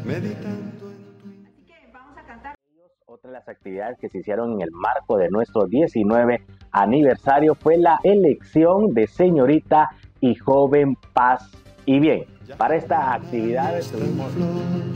meditando en tu... Así que vamos a cantar. Otra de las actividades que se hicieron en el marco de nuestro 19 aniversario fue la elección de señorita y joven Paz y Bien. Para esta actividad estuvimos...